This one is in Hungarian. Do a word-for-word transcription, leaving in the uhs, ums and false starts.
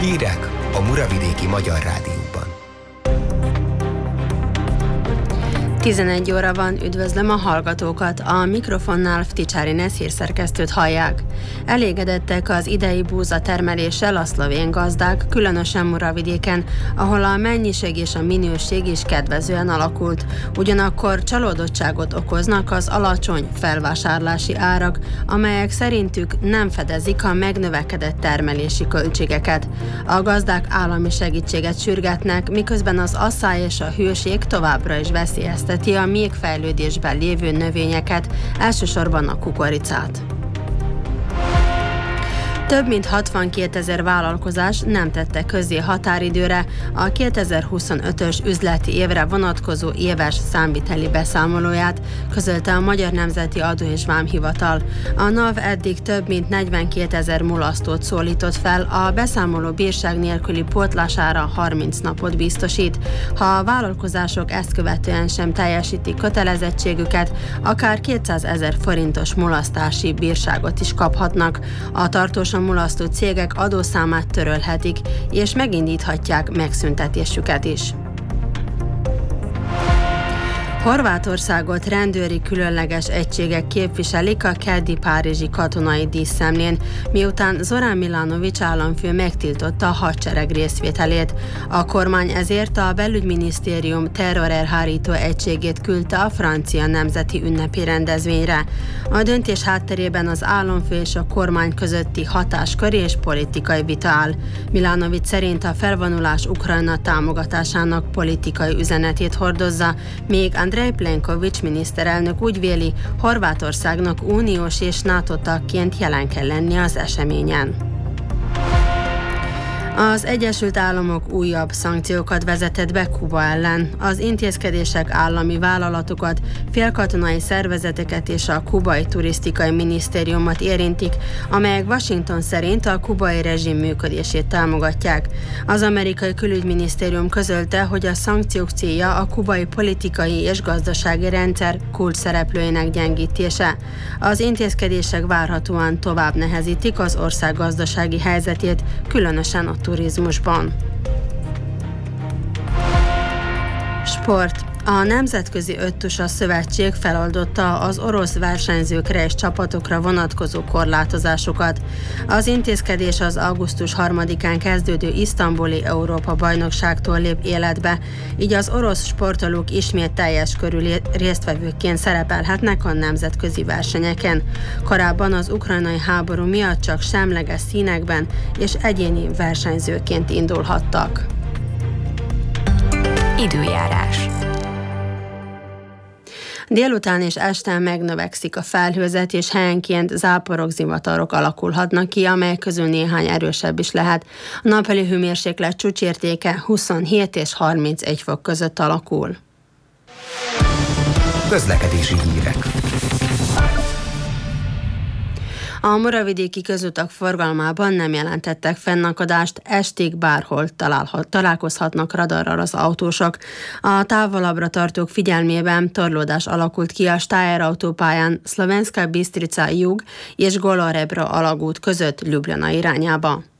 Hírek a Muravidéki Magyar Rádióban. tizenegy óra van, üdvözlöm a hallgatókat, a mikrofonnál Fticsári Nesz hírszerkesztőt hallják. Elégedettek az idei búza termeléssel a szlovén gazdák, különösen Muravidéken, ahol a mennyiség és a minőség is kedvezően alakult. Ugyanakkor csalódottságot okoznak az alacsony felvásárlási árak, amelyek szerintük nem fedezik a megnövekedett termelési költségeket. A gazdák állami segítséget sürgetnek, miközben az asszály és a hőség továbbra is veszélyezteti a még fejlődésben lévő növényeket, elsősorban a kukoricát. Több mint hatvankétezer vállalkozás nem tette közzé határidőre a kétezer-huszonötös üzleti évre vonatkozó éves számviteli beszámolóját, közölte a Magyar Nemzeti Adó és Vámhivatal. A NAV eddig több mint negyvenkétezer mulasztót szólított fel, a beszámoló bírság nélküli pótlására harminc napot biztosít. Ha a vállalkozások ezt követően sem teljesítik kötelezettségüket, akár kétszázezer forintos mulasztási bírságot is kaphatnak. A tartósan mulasztó cégek adószámát törölhetik, és megindíthatják megszüntetésüket is. Horvátországot rendőri különleges egységek képviselik a keddi párizsi katonai díszszemlén, miután Zoran Milanović államfő megtiltotta a hadsereg részvételét. A kormány ezért a belügyminisztérium terrorelhárító egységét küldte a francia nemzeti ünnepi rendezvényre. A döntés hátterében az államfő és a kormány közötti hatásköri és politikai vita áll. Milanović szerint a felvonulás Ukrajna támogatásának politikai üzenetét hordozza, még Andrej Plenković miniszterelnök úgy véli, Horvátországnak uniós és NATO tagként jelen kell lennie az eseményen. Az Egyesült Államok újabb szankciókat vezetett be Kuba ellen. Az intézkedések állami vállalatokat, félkatonai szervezeteket és a kubai turisztikai minisztériumot érintik, amelyek Washington szerint a kubai rezsim működését támogatják. Az amerikai külügyminisztérium közölte, hogy a szankciók célja a kubai politikai és gazdasági rendszer kulcsszereplőinek gyengítése. Az intézkedések várhatóan tovább nehezítik az ország gazdasági helyzetét, különösen a turizmusban. Sport. A Nemzetközi Öttusa Szövetség feloldotta az orosz versenyzőkre és csapatokra vonatkozó korlátozásokat. Az intézkedés az augusztus harmadikán kezdődő isztambuli Európa-bajnokságtól lép életbe, így az orosz sportolók ismét teljes körű résztvevőként szerepelhetnek a nemzetközi versenyeken. Korábban az ukrajnai háború miatt csak semleges színekben és egyéni versenyzőként indulhattak. Időjárás. Délután és este megnövekszik a felhőzet, és helyenként záporok, zivatarok alakulhatnak ki, amelyek közül néhány erősebb is lehet. A nappali hőmérséklet csúcsértéke huszonhét és harmincegy fok között alakul. Közlekedési hírek. A muravidéki közutak forgalmában nem jelentettek fennakadást, estig bárhol találhat, találkozhatnak radarral az autósok. A távolabbra tartók figyelmében torlódás alakult ki a Steyr autópályán Szlovenska Bistrica Jug és Golorebra alagút között Ljubljana irányába.